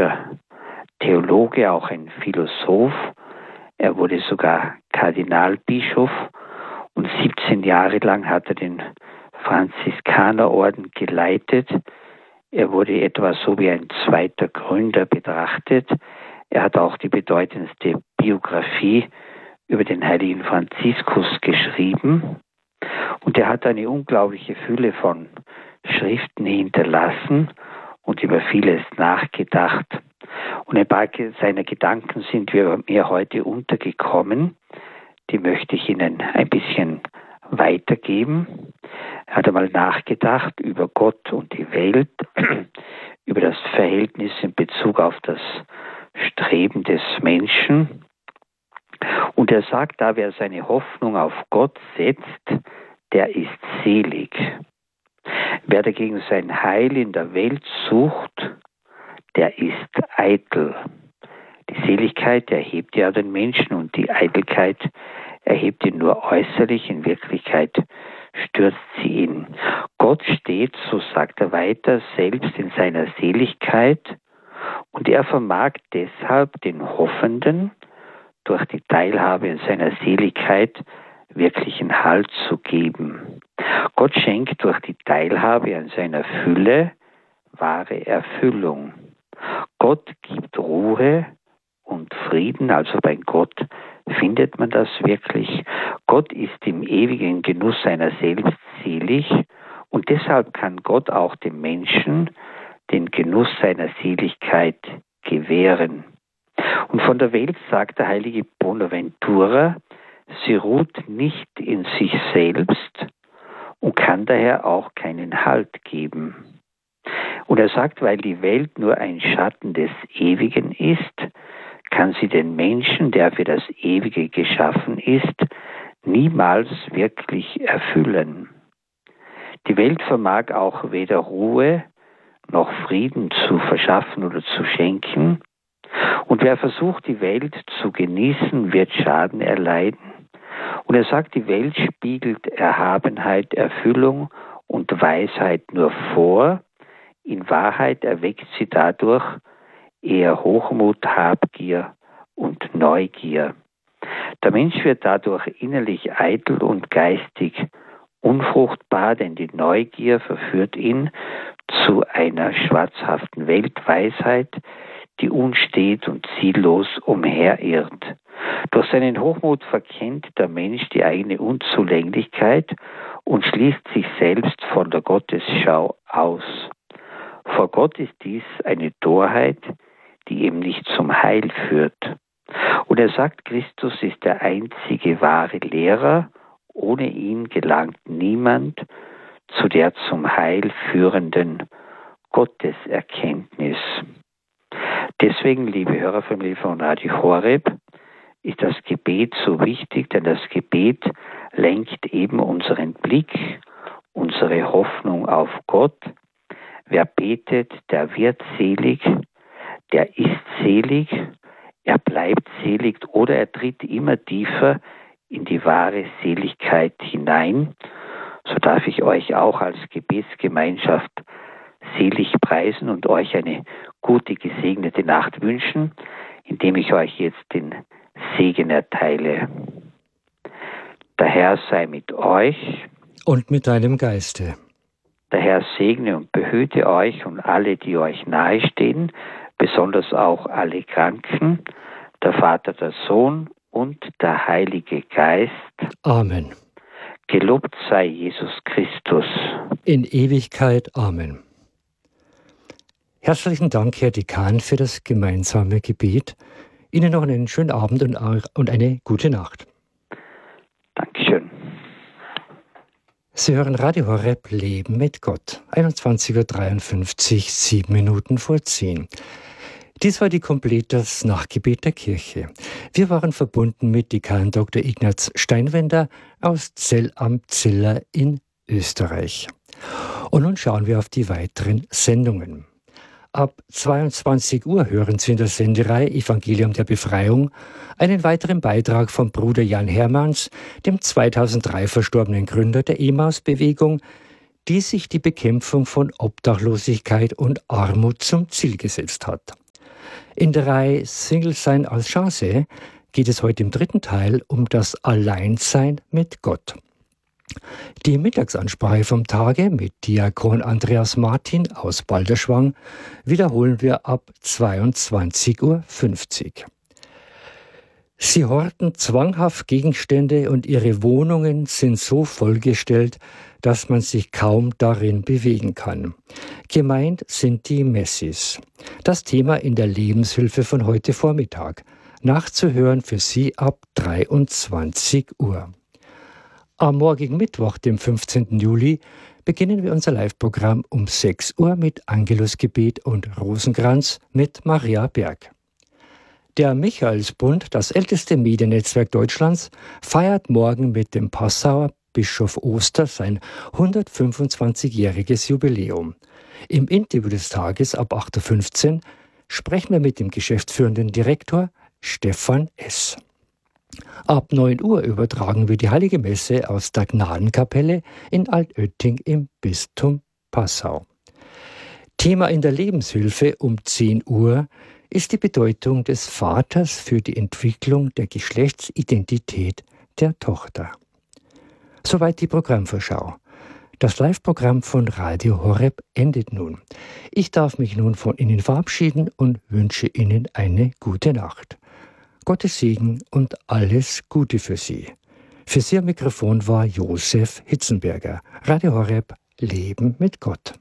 katholischer Theologe, auch ein Philosoph. Er wurde sogar Kardinalbischof und 17 Jahre lang hat er den Franziskanerorden geleitet. Er wurde etwa so wie ein zweiter Gründer betrachtet. Er hat auch die bedeutendste Biografie über den heiligen Franziskus geschrieben. Und er hat eine unglaubliche Fülle von Schriften hinterlassen und über vieles nachgedacht. Und ein paar seiner Gedanken sind mir heute untergekommen. Die möchte ich Ihnen ein bisschen weitergeben. Er hat einmal nachgedacht über Gott und die Welt, über das Verhältnis in Bezug auf das Streben des Menschen. Und er sagt, da wer seine Hoffnung auf Gott setzt, der ist selig. Wer dagegen sein Heil in der Welt sucht, der ist eitel. Die Seligkeit erhebt ja den Menschen und die Eitelkeit erhebt ihn nur äußerlich, in Wirklichkeit stürzt sie ihn. Gott steht, so sagt er weiter, selbst in seiner Seligkeit und er vermag deshalb den Hoffenden durch die Teilhabe in seiner Seligkeit wirklichen Halt zu geben. Gott schenkt durch die Teilhabe an seiner Fülle wahre Erfüllung. Gott gibt Ruhe und Frieden, also bei Gott findet man das wirklich. Gott ist im ewigen Genuss seiner selbst selig und deshalb kann Gott auch dem Menschen den Genuss seiner Seligkeit gewähren. Und von der Welt sagt der heilige Bonaventura, sie ruht nicht in sich selbst und kann daher auch keinen Halt geben. Und er sagt, weil die Welt nur ein Schatten des Ewigen ist, kann sie den Menschen, der für das Ewige geschaffen ist, niemals wirklich erfüllen. Die Welt vermag auch weder Ruhe noch Frieden zu verschaffen oder zu schenken. Und wer versucht, die Welt zu genießen, wird Schaden erleiden. Und er sagt, die Welt spiegelt Erhabenheit, Erfüllung und Weisheit nur vor. In Wahrheit erweckt sie dadurch eher Hochmut, Habgier und Neugier. Der Mensch wird dadurch innerlich eitel und geistig unfruchtbar, denn die Neugier verführt ihn zu einer schwarzhaften Weltweisheit, die unstet und ziellos umherirrt. Durch seinen Hochmut verkennt der Mensch die eigene Unzulänglichkeit und schließt sich selbst von der Gottesschau aus. Vor Gott ist dies eine Torheit, die ihm nicht zum Heil führt. Und er sagt, Christus ist der einzige wahre Lehrer, ohne ihn gelangt niemand zu der zum Heil führenden Gotteserkenntnis. Deswegen, liebe Hörerfamilie von Radio Horeb, ist das Gebet so wichtig, denn das Gebet lenkt eben unseren Blick, unsere Hoffnung auf Gott. Wer betet, der wird selig, der ist selig, er bleibt selig oder er tritt immer tiefer in die wahre Seligkeit hinein. So darf ich euch auch als Gebetsgemeinschaft selig preisen und euch eine gute, gesegnete Nacht wünschen, indem ich euch jetzt den Segen erteile. Der Herr sei mit euch. Und mit deinem Geiste. Der Herr segne und behüte euch und alle, die euch nahestehen, besonders auch alle Kranken, der Vater, der Sohn und der Heilige Geist. Amen. Gelobt sei Jesus Christus. In Ewigkeit. Amen. Herzlichen Dank, Herr Dekan, für das gemeinsame Gebet. Ihnen noch einen schönen Abend und eine gute Nacht. Dankeschön. Sie hören Radio Horeb Leben mit Gott. 21:53 Uhr, 7 Minuten vor 10. Dies war die Completas Nachgebet der Kirche. Wir waren verbunden mit Dekan Dr. Ignaz Steinwender aus Zell am Ziller in Österreich. Und nun schauen wir auf die weiteren Sendungen. Ab 22 Uhr hören Sie in der Sendereihe Evangelium der Befreiung einen weiteren Beitrag von Bruder Jan Hermanns, dem 2003 verstorbenen Gründer der Emmaus-Bewegung, die sich die Bekämpfung von Obdachlosigkeit und Armut zum Ziel gesetzt hat. In der Reihe Single sein als Chance geht es heute im dritten Teil um das Alleinsein mit Gott. Die Mittagsansprache vom Tage mit Diakon Andreas Martin aus Balderschwang wiederholen wir ab 22:50 Uhr. Sie horten zwanghaft Gegenstände und ihre Wohnungen sind so vollgestellt, dass man sich kaum darin bewegen kann. Gemeint sind die Messis. Das Thema in der Lebenshilfe von heute Vormittag. Nachzuhören für Sie ab 23 Uhr. Am morgigen Mittwoch, dem 15. Juli, beginnen wir unser Live-Programm um 6 Uhr mit Angelusgebet und Rosenkranz mit Maria Berg. Der Michaelsbund, das älteste Mediennetzwerk Deutschlands, feiert morgen mit dem Passauer Bischof Oster sein 125-jähriges Jubiläum. Im Interview des Tages ab 8:15 Uhr sprechen wir mit dem geschäftsführenden Direktor Stefan S. Ab 9 Uhr übertragen wir die Heilige Messe aus der Gnadenkapelle in Altötting im Bistum Passau. Thema in der Lebenshilfe um 10 Uhr ist die Bedeutung des Vaters für die Entwicklung der Geschlechtsidentität der Tochter. Soweit die Programmvorschau. Das Live-Programm von Radio Horeb endet nun. Ich darf mich nun von Ihnen verabschieden und wünsche Ihnen eine gute Nacht. Gottes Segen und alles Gute für Sie. Für Sie am Mikrofon war Josef Hitzenberger. Radio Horeb, Leben mit Gott.